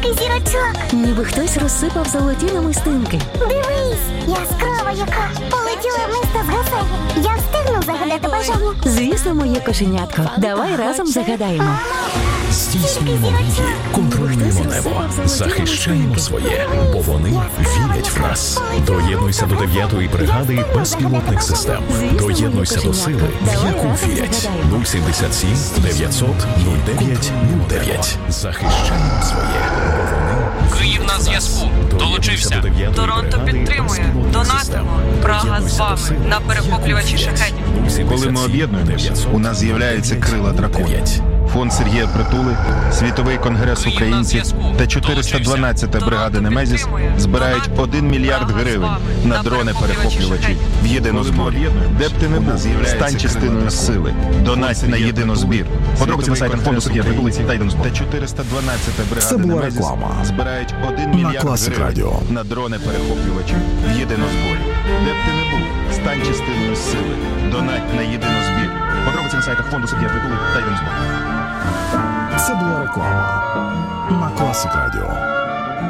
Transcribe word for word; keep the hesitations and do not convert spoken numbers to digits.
Стільки зірочок. Ніби хтось розсипав золоті намистинки. Дивись, яскрава яка. Полетіла вниз та згасає. Я встигну загадати бажання. Звісно, моє кошенятко. Давай разом загадаємо. Здійснюємо мрії, контролюємо небо, захищаємо своє, бо вони вірять в нас. Доєднуйся до дев'ятої бригади безпілотних систем. Доєднуйся до сили, в яку вірять. нуль сімдесят сім дев'ятсот нуль дев'ять нуль дев'ять. Захищаємо своє, бо вони Київ на зв'язку. Долучився. Торонто підтримує. Донатимо. Прага з вами. На перехоплювачі шахедів. Коли ми об'єднуємося, у нас з'являються крила дракона. Фонд Сергія Притули, Світовий конгрес українців та чотириста дванадцята бригада Немезіс збирають один мільярд гривень на дрони-перехоплювачі в єдинозборі. Де б ти не був, стань частиною сили. Донать на єдинозбір. Подробиці на сайтах фонду Сергія Притули та єдинозбору. Та чотириста дванадцята бригада Немезіс збирають один мільярд гривень на дрони-перехоплювачі в єдинозборі. Де б ти не був, стань частиною сили. Донать на єдинозбір. Подробиці на сайтах фонду Сергія Притули та єдинозбору. Це була реклама на Класик Радіо.